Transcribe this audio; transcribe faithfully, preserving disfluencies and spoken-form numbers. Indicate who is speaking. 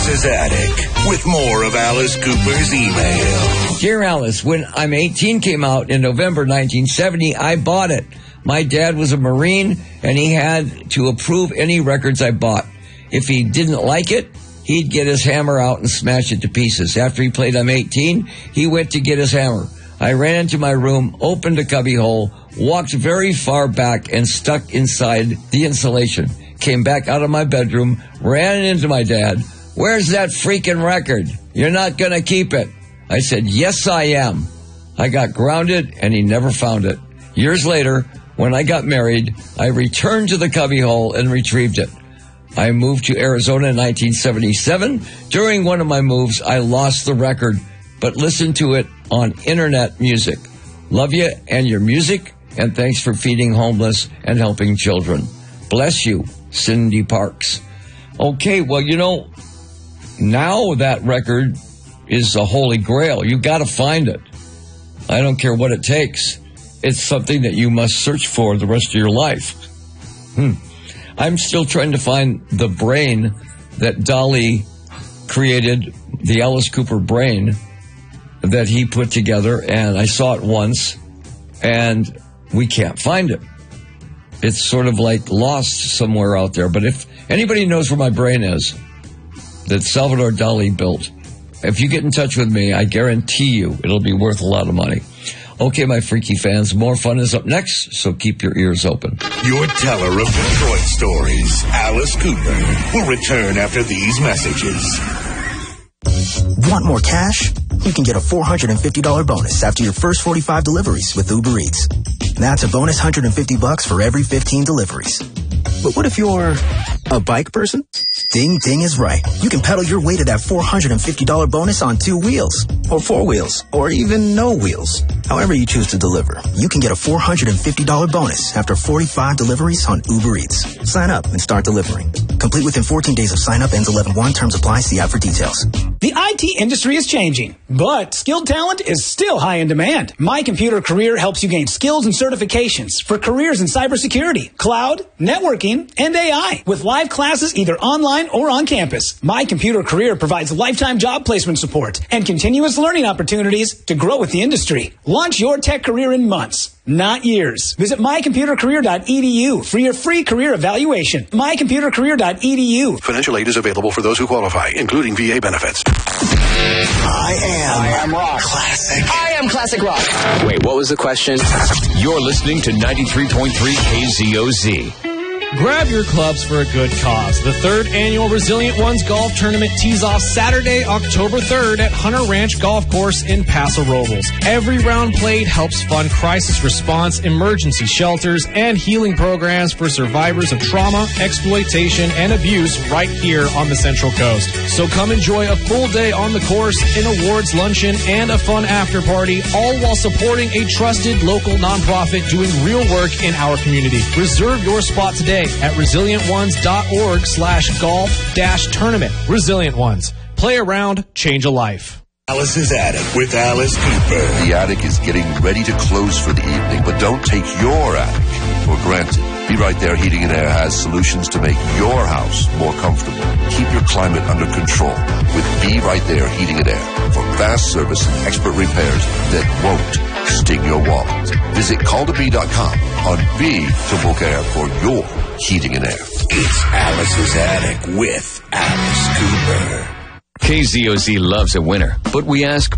Speaker 1: Alice's Attic with more of Alice Cooper's email.
Speaker 2: Dear Alice, when I'm eighteen came out in November nineteen seventy, I bought it. My dad was a Marine, and he had to approve any records I bought. If he didn't like it, he'd get his hammer out and smash it to pieces. After he played I'm eighteen, he went to get his hammer. I ran into my room, opened a cubbyhole, walked very far back, and stuck inside the insulation. Came back out of my bedroom, ran into my dad. Where's that freaking record? You're not going to keep it. I said, yes, I am. I got grounded, and he never found it. Years later, when I got married, I returned to the cubbyhole and retrieved it. I moved to Arizona in nineteen seventy-seven. During one of my moves, I lost the record, but listened to it on internet music. Love you and your music, and thanks for feeding homeless and helping children. Bless you, Cindy Parks. Okay, well, you know, now that record is the holy grail. You got to find it. I don't care what it takes. It's something that you must search for the rest of your life. Hmm. I'm still trying to find the brain that Dolly created, the Alice Cooper brain that he put together, and I saw it once, and we can't find it. It's sort of like lost somewhere out there. But if anybody knows where my brain is that Salvador Dali built, if you get in touch with me, I guarantee you it'll be worth a lot of money. Okay, my freaky fans, more fun is up next, so keep your ears open.
Speaker 1: Your teller of Detroit stories, Alice Cooper, will return after these messages.
Speaker 3: Want more cash? You can get a four hundred fifty dollars bonus after your first forty-five deliveries with Uber Eats. That's a bonus one hundred fifty bucks for every fifteen deliveries. But what if you're a bike person? Ding Ding is right. You can pedal your way to that four hundred fifty dollars bonus on two wheels, or four wheels, or even no wheels. However you choose to deliver, you can get a four hundred fifty dollars bonus after forty-five deliveries on Uber Eats. Sign up and start delivering. Complete within fourteen days of sign up, ends eleven one. Terms apply. See app for details.
Speaker 4: The I T industry is changing, but skilled talent is still high in demand. My Computer Career helps you gain skills and certifications for careers in cybersecurity, cloud, networking, and A I with live classes either online or on campus. My Computer Career provides lifetime job placement support and continuous learning opportunities to grow with the industry. Launch your tech career in months, not years. Visit my computer career dot e d u for your free career evaluation. my computer career dot e d u.
Speaker 5: Financial aid is available for those who qualify, including V A benefits.
Speaker 1: I am.
Speaker 6: I am rock.
Speaker 1: Classic.
Speaker 6: I am classic rock.
Speaker 7: Wait, what was the question?
Speaker 8: You're listening to ninety-three point three K Z O Z.
Speaker 9: Grab your clubs for a good cause. The third annual Resilient Ones Golf Tournament tees off Saturday, October third at Hunter Ranch Golf Course in Paso Robles. Every round played helps fund crisis response, emergency shelters, and healing programs for survivors of trauma, exploitation, and abuse right here on the Central Coast. So come enjoy a full day on the course, an awards luncheon, and a fun after party, all while supporting a trusted local nonprofit doing real work in our community. Reserve your spot today at resilient ones dot org slash golf dash tournament. Resilient Ones. Play around, change a life.
Speaker 1: Alice's Attic with Alice Cooper.
Speaker 5: The attic is getting ready to close for the evening, but don't take your attic for granted. Be Right There Heating and Air has solutions to make your house more comfortable. Keep your climate under control with Be Right There Heating and Air for fast service and expert repairs that won't sting your wallet. Visit call to be dot com on B to book air for your heating and air.
Speaker 1: It's Alice's Attic with Alice Cooper.
Speaker 8: K Z O Z loves a winner, but we ask